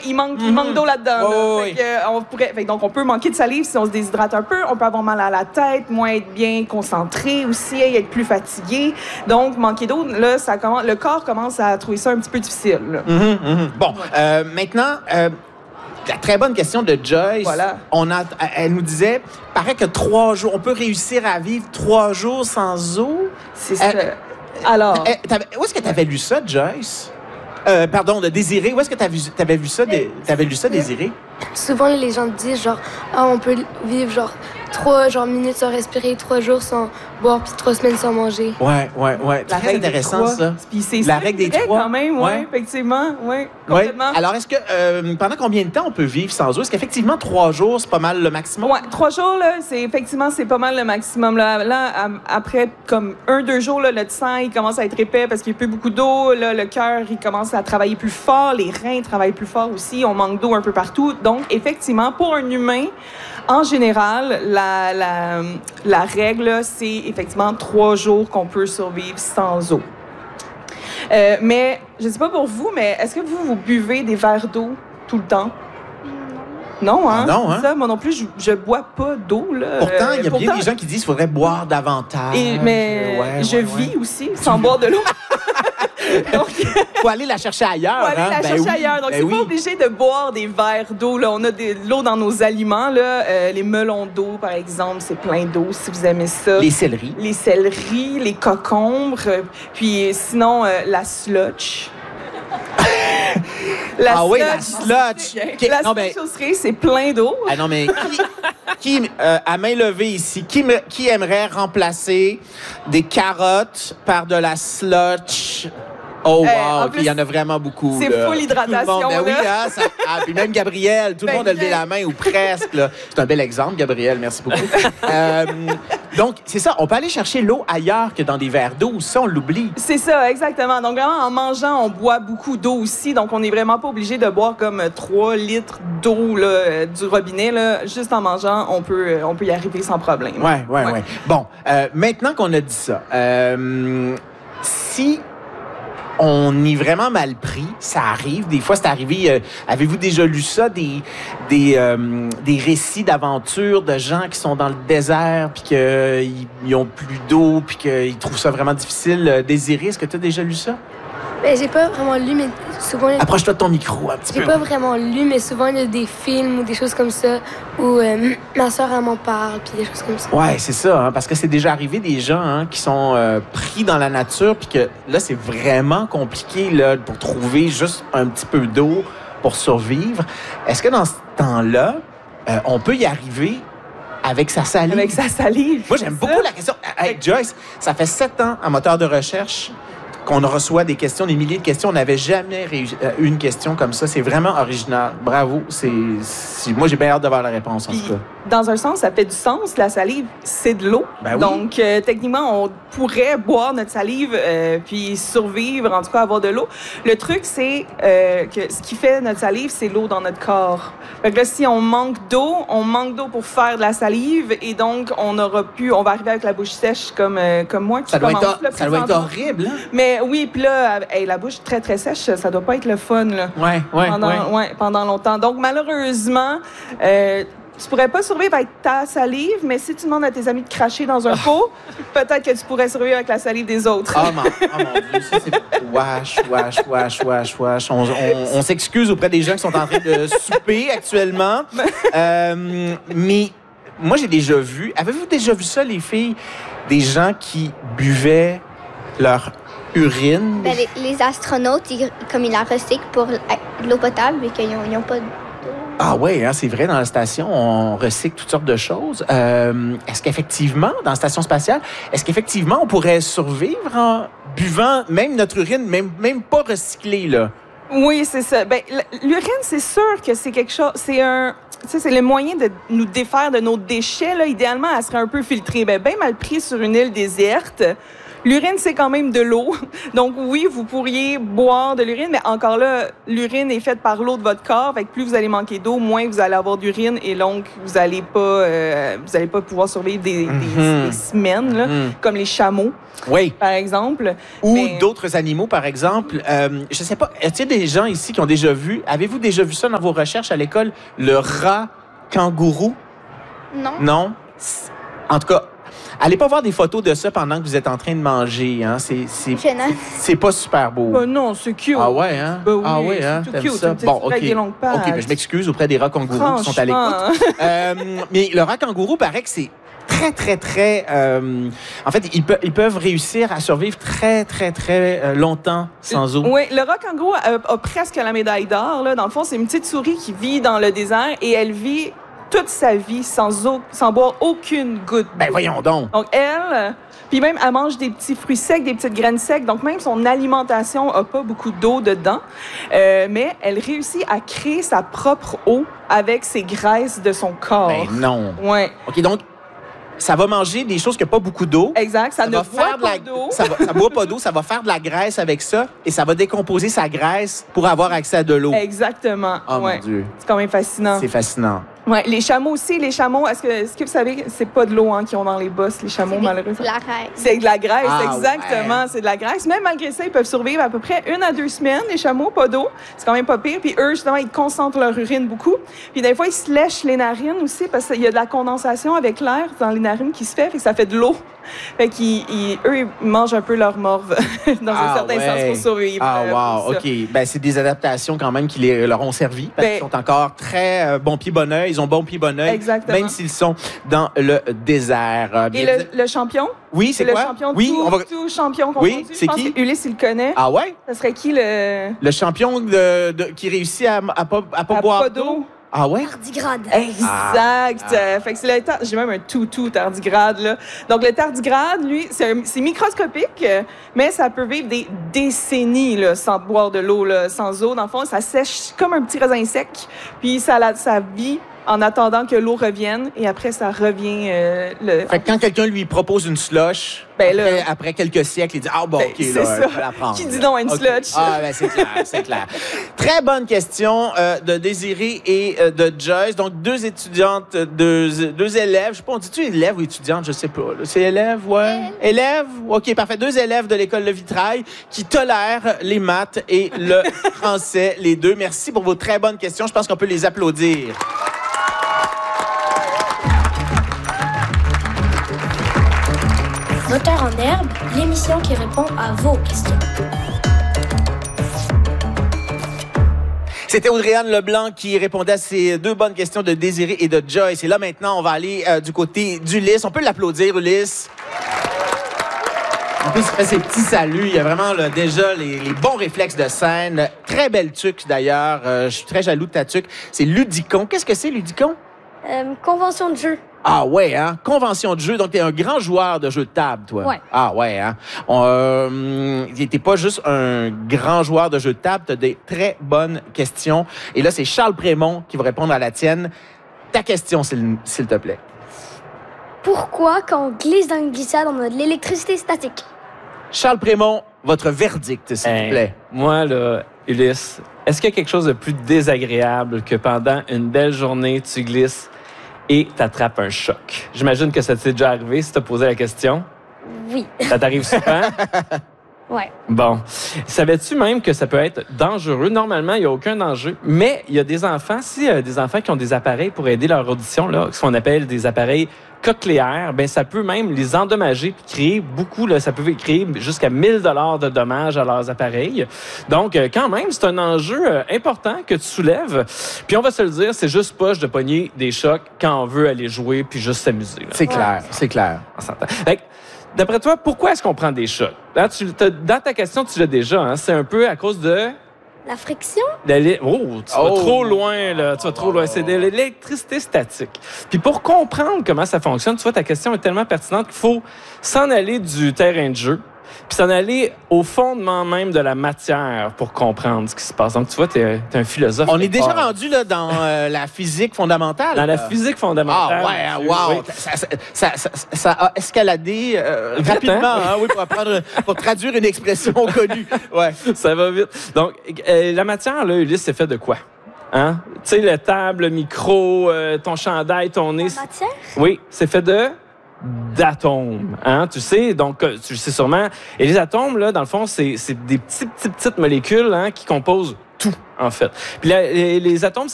il manque d'eau là-dedans. Oh, là. oui. Donc, on peut manquer de salive si on se déshydrate un peu. On peut avoir mal à la tête, moins être bien concentré aussi, être plus fatigué. Donc, manquer d'eau, là, le corps commence à trouver ça un petit peu difficile. Là. Bon, maintenant, la très bonne question de Joyce. Voilà. Elle nous disait, paraît que 3 jours, on peut réussir à vivre 3 jours sans eau. C'est ça. Alors... Où est-ce que tu avais lu ça, Joyce? Pardon, de Désiré. Où est-ce que tu avais vu ça, lu ça, Désiré? Souvent, les gens disent genre, on peut vivre 3 minutes sans respirer, 3 jours sans boire, puis 3 semaines sans manger. Ouais. La Très règle intéressant, des 3. ça. Puis c'est La règle des 3. quand même, oui, effectivement. Oui, complètement. Alors, est-ce que pendant combien de temps on peut vivre sans eau? Est-ce qu'effectivement 3 jours, c'est pas mal le maximum? Oui, 3 jours, là, c'est pas mal le maximum. Là, après, comme 1-2 jours, là, le sang, il commence à être épais parce qu'il n'y a plus beaucoup d'eau. Là, le cœur, il commence à travailler plus fort. Les reins travaillent plus fort aussi. On manque d'eau un peu partout. Donc, effectivement, pour un humain, en général, la règle, c'est effectivement 3 jours qu'on peut survivre sans eau. Mais, je ne sais pas pour vous, mais est-ce que vous buvez des verres d'eau tout le temps? Non, hein? Non, hein? Ça, moi non plus, je bois pas d'eau. Pourtant, il y a bien des gens qui disent qu'il faudrait boire davantage. Mais je vis aussi sans boire de l'eau. Donc, faut aller la chercher ailleurs. Faut aller la chercher ailleurs. Donc, c'est pas obligé de boire des verres d'eau. Là. On a de l'eau dans nos aliments. Là. Les melons d'eau, par exemple, c'est plein d'eau, si vous aimez ça. Les céleris. Les céleris, les cocombres. Puis sinon, la slotch. La slotch. La slotcherie, c'est plein d'eau. Ah non, mais qui à main levée ici, qui aimerait remplacer des carottes par de la slotch? Oh, wow, il y en a vraiment beaucoup. C'est full hydratation. Ben oui, hein, puis même Gabriel, tout le monde a levé la main ou presque. Là. C'est un bel exemple, Gabriel, merci beaucoup. Donc, c'est ça, on peut aller chercher l'eau ailleurs que dans des verres d'eau. Ça, on l'oublie. C'est ça, exactement. Donc, vraiment, en mangeant, on boit beaucoup d'eau aussi. Donc, on n'est vraiment pas obligé de boire comme 3 litres d'eau là, du robinet. Là. Juste en mangeant, on peut y arriver sans problème. Oui. Bon, maintenant qu'on a dit ça, si on est vraiment mal pris, ça arrive. Des fois, c'est arrivé. Avez-vous déjà lu ça, des récits d'aventures de gens qui sont dans le désert puis qu'ils ont plus d'eau puis qu'ils trouvent ça vraiment difficile? Désiré, est-ce que tu as déjà lu ça? Ben, j'ai pas vraiment lu, mais souvent... Approche-toi de ton micro un petit peu. J'ai pas vraiment lu, mais souvent, il y a des films ou des choses comme ça où ma soeur, elle m'en parle, puis des choses comme ça. Ouais, c'est ça, hein, parce que c'est déjà arrivé des gens qui sont pris dans la nature, puis que là, c'est vraiment compliqué là, pour trouver juste un petit peu d'eau pour survivre. Est-ce que dans ce temps-là, on peut y arriver avec sa salive? Avec sa salive. Moi, j'aime beaucoup la question. Hey, Joyce, ça fait 7 ans à Moteur de recherche qu'on reçoit des questions, des milliers de questions. On n'avait jamais eu une question comme ça. C'est vraiment original. Bravo. Moi, j'ai bien hâte d'avoir la réponse, en tout cas. Dans un sens, ça fait du sens. La salive, c'est de l'eau. Ben oui. Donc, techniquement, on pourrait boire notre salive puis survivre, en tout cas, avoir de l'eau. Le truc, c'est que ce qui fait notre salive, c'est l'eau dans notre corps. Fait que là, si on manque d'eau pour faire de la salive et donc, on va arriver avec la bouche sèche comme moi qui commence. Ça doit être horrible, hein? Mais oui, puis là, la bouche très, très sèche, ça doit pas être le fun, là. Pendant longtemps. Donc, malheureusement, tu pourrais pas survivre avec ta salive, mais si tu demandes à tes amis de cracher dans un pot, peut-être que tu pourrais survivre avec la salive des autres. Oh mon Dieu, ça c'est... Wesh. On s'excuse auprès des gens qui sont en train de souper actuellement. Mais moi, j'ai déjà vu... Avez-vous déjà vu ça, les filles? Des gens qui buvaient leur urine? Ben, les astronautes, comme ils la recyclent pour l'eau potable et qu'ils n'ont pas... Ah oui, hein, c'est vrai, dans la station, on recycle toutes sortes de choses. Est-ce qu'effectivement, dans la station spatiale, on pourrait survivre en buvant même notre urine, même pas recyclée, là? Oui, c'est ça. Ben, l'urine, c'est sûr que c'est quelque chose... C'est le moyen de nous défaire de nos déchets. Là. Idéalement, elle serait un peu filtrée. Ben, bien mal pris sur une île déserte. L'urine, c'est quand même de l'eau. Donc oui, vous pourriez boire de l'urine, mais encore là, l'urine est faite par l'eau de votre corps. Fait que plus vous allez manquer d'eau, moins vous allez avoir d'urine et donc vous n'allez pas pouvoir survivre des semaines, là, comme les chameaux, par exemple. Ou d'autres animaux, par exemple. Je sais pas, est-ce qu'il y a des gens ici qui ont déjà vu, avez-vous déjà vu ça dans vos recherches à l'école, le rat kangourou? Non. Non? En tout cas, allez pas voir des photos de ça pendant que vous êtes en train de manger. Hein? C'est pas super beau. Non, c'est cute. Ah ouais, hein? Oui, ah ouais, hein? c'est cute. Ça? Bon, OK. Des longues pattes. OK, mais je m'excuse auprès des rats kangourous qui sont à l'écoute. Mais le rat kangourou, paraît que c'est très, très, très... en fait, ils peuvent réussir à survivre très, très, très longtemps sans eau. Oui, le rat kangourou a presque la médaille d'or. Là. Dans le fond, c'est une petite souris qui vit dans le désert et elle vit toute sa vie sans boire aucune goutte. Ben voyons donc. Donc elle, puis même elle mange des petits fruits secs, des petites graines secs. Donc même son alimentation a pas beaucoup d'eau dedans, mais elle réussit à créer sa propre eau avec ses graisses de son corps. Ben non. Ouais. OK, donc ça va manger des choses qui n'ont pas beaucoup d'eau. Exact, ça ne boit pas d'eau. Ça boit pas d'eau, ça va faire de la graisse avec ça et ça va décomposer sa graisse pour avoir accès à de l'eau. Exactement. Oh mon Dieu. C'est quand même fascinant. C'est fascinant. Ouais, les chameaux aussi. Les chameaux, est-ce que vous savez, c'est pas de l'eau qu'ils ont dans les bosses, les chameaux, malheureusement? C'est de la graisse. C'est de la graisse, exactement. Ouais. C'est de la graisse. Même malgré ça, ils peuvent survivre à peu près 1 à 2 semaines, les chameaux, pas d'eau. C'est quand même pas pire. Puis eux, justement, ils concentrent leur urine beaucoup. Puis des fois, ils se lèchent les narines aussi parce qu'il y a de la condensation avec l'air dans les narines qui se fait que ça fait de l'eau. Fait qu'eux, ils mangent un peu leur morve dans un certain sens pour survivre. Ah, wow, OK. Ben, c'est des adaptations quand même qui leur ont servi parce qu'ils sont encore très bon pied bon oeil. Ils ont bon pied bon oeil, même s'ils sont dans le désert. Et le champion? Oui, c'est quoi? Le champion, tout champion qu'on Oui, c'est qui? Ulysse, il le connaît. Ah ouais? Ça serait qui le champion qui réussit à pas boire d'eau? Ah ouais? Tardigrade. Exact. Fait que c'est j'ai même un tout tardigrade, là. Donc, le tardigrade, lui, c'est microscopique, mais ça peut vivre des décennies, là, sans boire de l'eau, là, sans eau. Dans le fond, ça sèche comme un petit raisin sec, puis ça vit en attendant que l'eau revienne, et après, ça revient... Fait que quand quelqu'un lui propose une slush, après quelques siècles, il dit « Ah, bon, OK, là, je vais la prendre. » Qui dit non à une slush? Ah, ben c'est clair, c'est clair. Très bonne question de Désirée et de Joyce. Donc, deux étudiantes, deux élèves. Je sais pas, on dit-tu élèves ou étudiantes? Je sais pas. C'est élèves, ouais? Élèves? OK, parfait. 2 élèves de l'École Le Vitrail qui tolèrent les maths et le français, les deux. Merci pour vos très bonnes questions. Je pense qu'on peut les applaudir. Moteur en herbe, l'émission qui répond à vos questions. C'était Audrey-Anne Leblanc qui répondait à ces 2 bonnes questions de Désirée et de Joyce. Et là, maintenant, on va aller du côté d'Ulysse. On peut l'applaudir, Ulysse. En plus, il fait ses petits saluts. Il y a vraiment déjà les bons réflexes de scène. Très belle tuque, d'ailleurs. Je suis très jaloux de ta tuque. C'est Ludicon. Qu'est-ce que c'est, Ludicon? Convention de jeu. Ah ouais, hein? Convention de jeu. Donc, t'es un grand joueur de jeux de table, toi. Ouais. Ah ouais, hein? T'es pas juste un grand joueur de jeux de table, t'as des très bonnes questions. Et là, c'est Charles Prémont qui va répondre à la tienne. Ta question, s'il te plaît. Pourquoi, quand on glisse dans une glissade, on a de l'électricité statique? Charles Prémont, votre verdict, s'il vous plaît. Moi, là, Ulysse, est-ce qu'il y a quelque chose de plus désagréable que pendant une belle journée, tu glisses et t'attrapes un choc? J'imagine que ça t'est déjà arrivé si t'as posé la question. Oui. Ça t'arrive souvent? Ouais. Bon. Savais-tu même que ça peut être dangereux? Normalement, il n'y a aucun danger, mais il y a des enfants, des enfants qui ont des appareils pour aider leur audition, là, ce qu'on appelle des appareils cochléaires, ben ça peut même les endommager puis créer beaucoup, là, ça peut créer jusqu'à 1 000 $ de dommages à leurs appareils. Donc, quand même, c'est un enjeu important que tu soulèves. Puis on va se le dire, c'est juste poche de pogner des chocs quand on veut aller jouer puis juste s'amuser. Là. C'est clair, c'est clair. On s'entend. Fait que, d'après toi, pourquoi est-ce qu'on prend des chocs? Là, dans ta question, tu l'as déjà. Hein, c'est un peu à cause de... La friction? Tu vas trop loin, là. Tu vas trop loin. C'est de l'électricité statique. Puis pour comprendre comment ça fonctionne, tu vois, ta question est tellement pertinente qu'il faut s'en aller du terrain de jeu puis s'en aller au fondement même de la matière pour comprendre ce qui se passe. Donc, tu vois, t'es un philosophe. On est déjà rendu là, dans la physique fondamentale. Dans la physique fondamentale. Ah ouais, wow! Oui. Ça a escaladé rapidement, hein? Oui, pour traduire une expression connue. Ouais. Ça va vite. Donc, la matière, là, Ulysse, c'est fait de quoi? Hein? Tu sais, la table, le micro, ton chandail, ton nez. La matière? Oui, c'est fait d'atomes, hein, tu sais, donc tu le sais sûrement. Et les atomes, là, dans le fond, c'est des petites molécules, hein, qui composent tout, en fait. Puis là, les atomes,